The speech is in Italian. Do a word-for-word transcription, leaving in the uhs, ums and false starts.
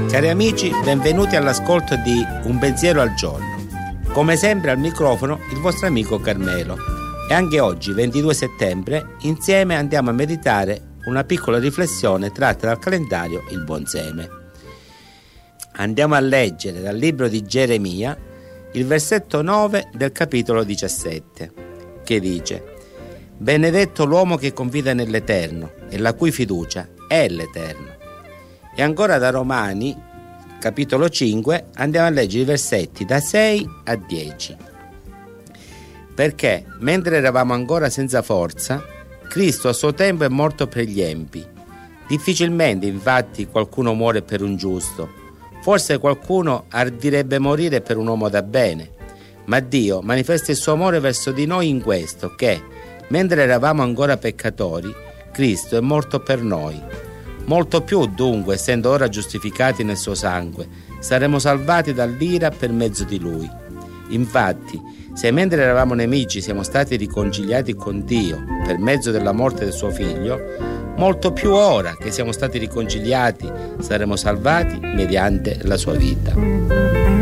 Cari amici, benvenuti all'ascolto di Un pensiero al giorno. Come sempre al microfono il vostro amico Carmelo. E anche oggi, ventidue settembre, insieme andiamo a meditare una piccola riflessione tratta dal calendario Il Buon Seme. Andiamo a leggere dal libro di Geremia il versetto nove del capitolo diciassette, che dice: benedetto l'uomo che confida nell'Eterno e la cui fiducia è l'Eterno. E ancora da Romani, capitolo cinque, andiamo a leggere i versetti da sei a dieci. Perché, mentre eravamo ancora senza forza, Cristo a suo tempo è morto per gli empi. Difficilmente, infatti, qualcuno muore per un giusto. Forse qualcuno ardirebbe morire per un uomo da bene. Ma Dio manifesta il suo amore verso di noi in questo, che, mentre eravamo ancora peccatori, Cristo è morto per noi. Molto più, dunque, essendo ora giustificati nel suo sangue, saremo salvati dall'ira per mezzo di Lui. Infatti, se mentre eravamo nemici siamo stati riconciliati con Dio per mezzo della morte del suo Figlio, molto più ora che siamo stati riconciliati saremo salvati mediante la sua vita.